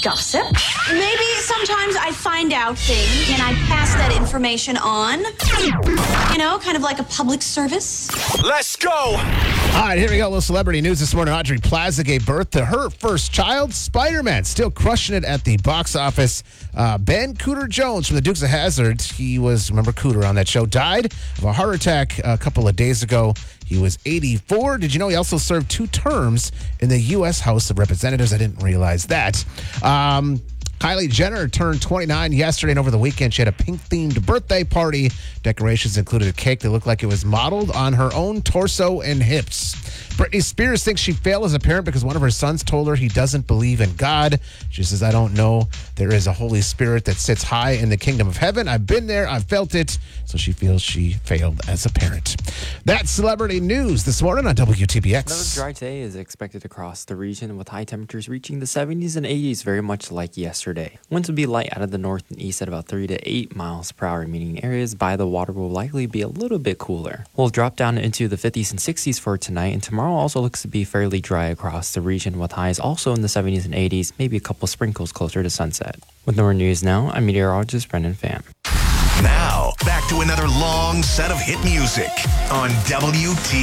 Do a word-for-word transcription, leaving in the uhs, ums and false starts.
gossip. Maybe sometimes I find out things and I pass that information on. You know, kind of like a public service. Let's go! All right, here we go. A little celebrity news this morning. Audrey Plaza gave birth to her first child, Spider-Man, still crushing it at the box office. Uh, Ben Cooter Jones from the Dukes of Hazzard, he was, remember Cooter on that show, died of a heart attack a couple of days ago. He was eighty-four. Did you know he also served two terms in the U S House of Representatives? I didn't realize that. Um... Kylie Jenner turned twenty-nine yesterday, and over the weekend, she had a pink-themed birthday party. Decorations included a cake that looked like it was modeled on her own torso and hips. Britney Spears thinks she failed as a parent because one of her sons told her he doesn't believe in God. She says, I don't know. There is a Holy Spirit that sits high in the kingdom of heaven. I've been there. I've felt it. So she feels she failed as a parent. That's celebrity news this morning on W T B X. Another dry day is expected across the region with high temperatures reaching the seventies and eighties, very much like yesterday. Winds will be light out of the north and east at about three to eight miles per hour, meaning areas by the water will likely be a little bit cooler. We'll drop down into the fifties and sixties for tonight, and tomorrow also looks to be fairly dry across the region with highs also in the seventies and eighties, maybe a couple sprinkles closer to sunset. With more news now, I'm meteorologist Brendan Pham. Now, back to another long set of hit music on W T